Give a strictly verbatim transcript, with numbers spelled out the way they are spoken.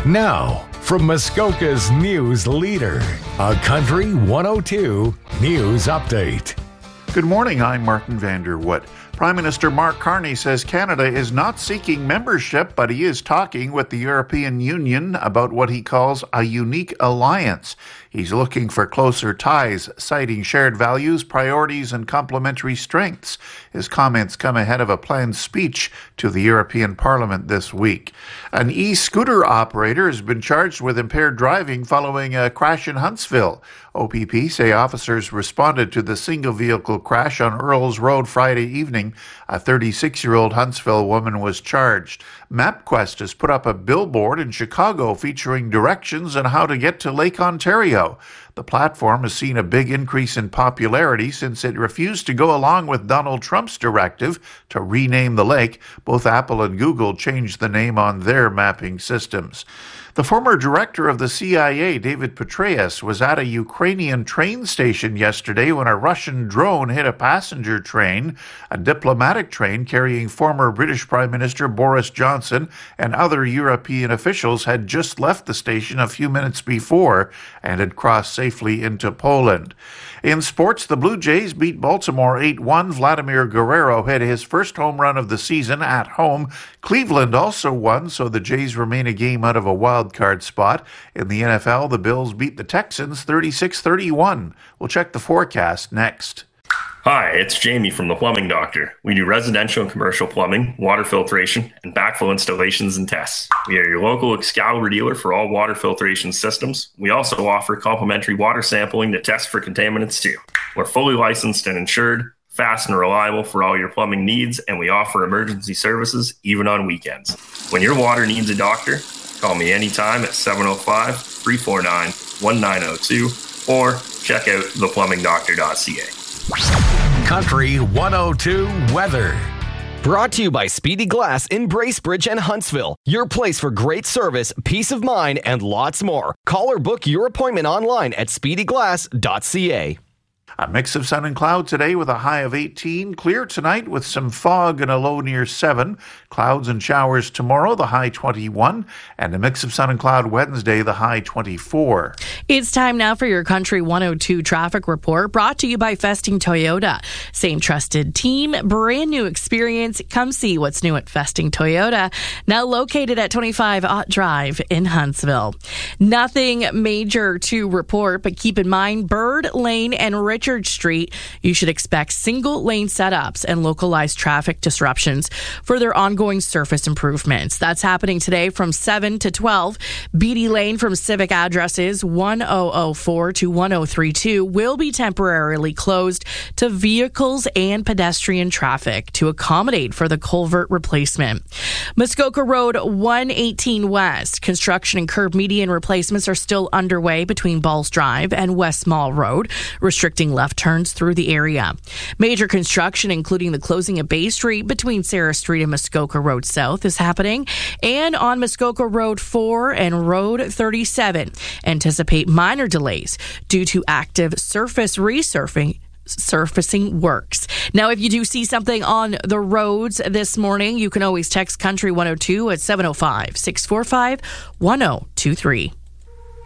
Now, from Muskoka's news leader, a Country one oh two News Update. Good morning, I'm Martin Vanderwood. Prime Minister Mark Carney says Canada is not seeking membership, but he is talking with the European Union about what he calls a unique alliance. He's looking for closer ties, citing shared values, priorities, and complementary strengths. His comments come ahead of a planned speech to the European Parliament this week. An e-scooter operator has been charged with impaired driving following a crash in Huntsville. O P P say officers responded to the single-vehicle crash on Earls Road Friday evening. A thirty-six-year-old Huntsville woman was charged. MapQuest has put up a billboard in Chicago featuring directions on how to get to Lake Ontario. The platform has seen a big increase in popularity since it refused to go along with Donald Trump's directive to rename the lake. Both Apple and Google changed the name on their mapping systems. The former director of the C I A, David Petraeus, was at a Ukrainian train station yesterday when a Russian drone hit a passenger train. A diplomatic train carrying former British Prime Minister Boris Johnson and other European officials had just left the station a few minutes before and had crossed safely into Poland. In sports, the Blue Jays beat Baltimore eight one. Vladimir Guerrero hit his first home run of the season at home. Cleveland also won, so the Jays remain a game out of a wild card spot. In the N F L, the Bills beat the Texans thirty-six thirty-one. We'll check the forecast next. Hi, it's Jamie from The Plumbing Doctor. We do residential and commercial plumbing, water filtration, and backflow installations and tests. We are your local Excalibur dealer for all water filtration systems. We also offer complimentary water sampling to test for contaminants too. We're fully licensed and insured, fast and reliable for all your plumbing needs, and we offer emergency services even on weekends. When your water needs a doctor, call me anytime at seven oh five, three four nine, one nine oh two or check out the plumbing doctor dot c a. Country one oh two weather. Brought to you by Speedy Glass in Bracebridge and Huntsville. Your place for great service, peace of mind, and lots more. Call or book your appointment online at speedy glass dot c a. A mix of sun and cloud today with a high of eighteen. Clear tonight with some fog and a low near seven. Clouds and showers tomorrow, the high twenty-one. And a mix of sun and cloud Wednesday, the high twenty-four. It's time now for your Country one oh two traffic report, brought to you by Festing Toyota. Same trusted team, brand new experience. Come see what's new at Festing Toyota, now located at twenty-five Ott Drive in Huntsville. Nothing major to report, but keep in mind Bird Lane and Richard Street, you should expect single lane setups and localized traffic disruptions for their ongoing surface improvements. That's happening today from seven to twelve. Beatty Lane from civic addresses one thousand four to one thousand thirty-two will be temporarily closed to vehicles and pedestrian traffic to accommodate for the culvert replacement. Muskoka Road one eighteen West, construction and curb median replacements are still underway between Balls Drive and West Mall Road, restricting left turns through the area. Major construction, including the closing of Bay Street between Sarah Street and Muskoka Road South, is happening. And on Muskoka Road four and Road thirty-seven, anticipate minor delays due to active surface resurfacing surfacing works. Now, if you do see something on the roads this morning, you can always text Country one oh two at seven oh five, six four five, one oh two three.